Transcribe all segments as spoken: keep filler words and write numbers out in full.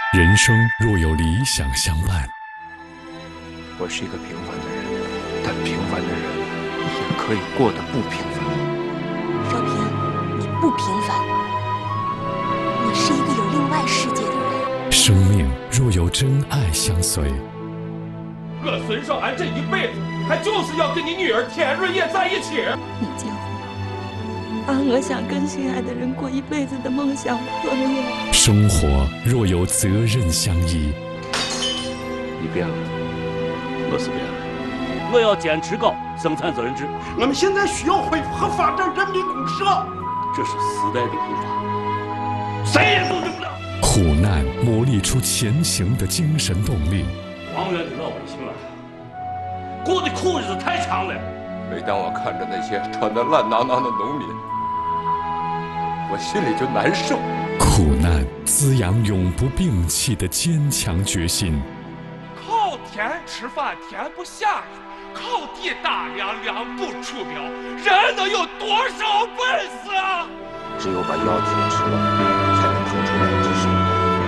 人生若有理想相伴， 我是一个平凡的人，但平凡的人也可以过得不平凡。 少平，你不平凡，你是一个有另外世界的人。 生命若有真爱相随， 我孙少安这一辈子，他就是要跟你女儿田润叶在一起。 你结婚，把我想跟心爱的人过一辈子的梦想破灭。 生活若有责任相依， 你变了，我是变了。 我要坚持搞生产责任制。 我们现在需要恢复和发展人民公社， 这是时代的步伐，谁也阻止不了。 苦难磨砺出前行的精神动力。 王源的老百姓啊，过的苦日子太长了。 每当我看着那些穿得烂囊囊的农民，我心里就难受。 苦难滋养永不摒弃的坚强决心。 靠天吃饭天不下雨，靠地打粮粮不出苗，人能有多少本事啊？ 只有把药停止了，才能腾出来支撑。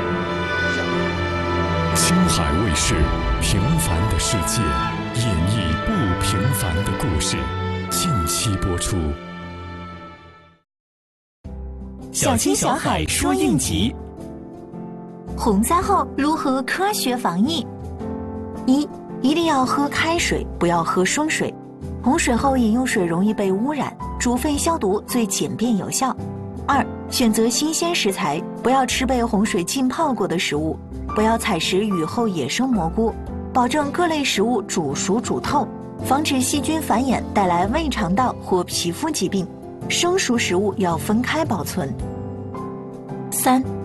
青海卫视，平凡的世界，演绎不平凡的故事，近期播出。 小青小海说应急。 洪灾后如何科学防疫？一，一定要喝开水，不要喝生水。洪水后饮用水容易被污染，煮沸消毒最简便有效。二，选择新鲜食材，不要吃被洪水浸泡过的食物，不要采食雨后野生蘑菇，保证各类食物煮熟煮透，防止细菌繁衍带来胃肠道或皮肤疾病。生熟食物要分开保存。三，